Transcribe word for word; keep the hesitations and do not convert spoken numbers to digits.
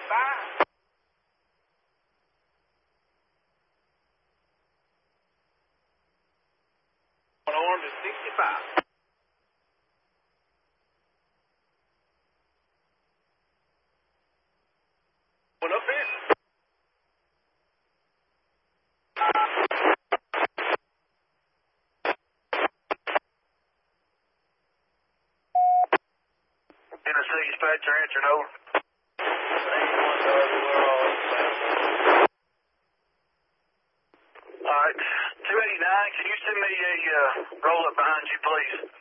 sixty-five. One on to sixty-five. One up here. Tennessee dispatcher answered over. All right, two eighty-nine, can you send me a uh, roll-up behind you, please?